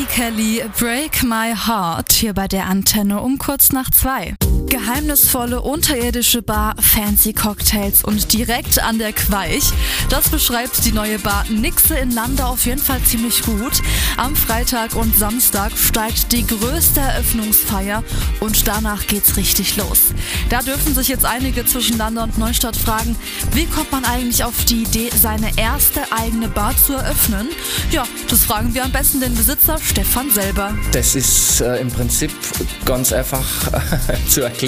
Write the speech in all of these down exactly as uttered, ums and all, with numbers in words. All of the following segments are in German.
Kelly, Break My Heart, hier bei der Antenne um kurz nach zwei. Geheimnisvolle unterirdische Bar, fancy Cocktails und direkt an der Queich. Das beschreibt die neue Bar Nixe in Landau auf jeden Fall ziemlich gut. Am Freitag und Samstag steigt die größte Eröffnungsfeier und danach geht's richtig los. Da dürfen sich jetzt einige zwischen Landau und Neustadt fragen, wie kommt man eigentlich auf die Idee, seine erste eigene Bar zu eröffnen? Ja, das fragen wir am besten den Besitzer Stefan selber. Das ist äh, im Prinzip ganz einfach zu erklären.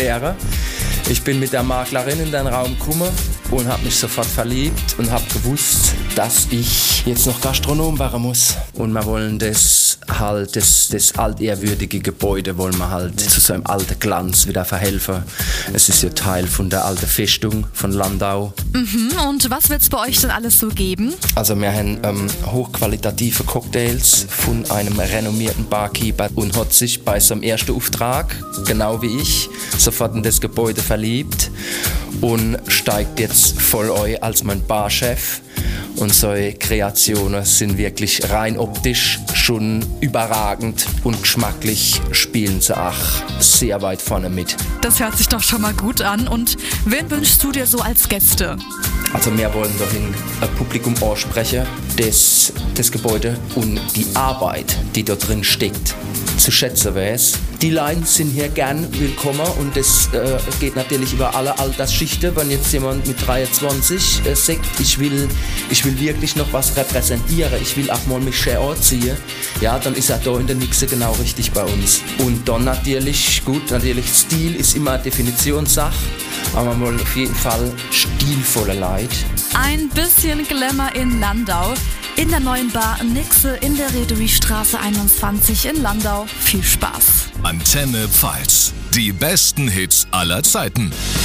Ich bin mit der Maklerin in den Raum gekommen und habe mich sofort verliebt und habe gewusst, dass ich jetzt noch Gastronom werden muss. Und wir wollen das halt, das, das altehrwürdige Gebäude wollen wir halt zu so einem alten Glanz wieder verhelfen. Es ist ja Teil von der alten Festung von Landau. Mhm, und was wird es bei euch denn alles so geben? Also wir haben ähm, hochqualitative Cocktails von einem renommierten Barkeeper und hat sich bei seinem ersten Auftrag, genau wie ich, sofort in das Gebäude verliebt und steigt jetzt voll ein als mein Barchef. Und solche Kreationen sind wirklich rein optisch schon überragend und geschmacklich spielen sie auch sehr weit vorne mit. Das hört sich doch schon mal gut an. Und wen wünschst du dir so als Gäste? Also wir wollen dahin ein Publikum ansprechen, das das Gebäude und die Arbeit, die da drin steckt, zu schätzen weiß. Die Lines sind hier gern willkommen und das äh, geht natürlich über alle Altersschichten. Wenn jetzt jemand mit dreiundzwanzig äh, sagt, ich will, ich will wirklich noch was repräsentieren, ich will auch mal mich schön anziehen, ja, dann ist er da in der Nixe genau richtig bei uns. Und dann natürlich, gut, natürlich Stil ist immer eine Definitionssache, aber wir wollen auf jeden Fall stilvolle Leute. Ein bisschen Glamour in Landau. In der neuen Bar Nixe in der Reederiestraße einundzwanzig in Landau. Viel Spaß. Antenne Pfalz. Die besten Hits aller Zeiten.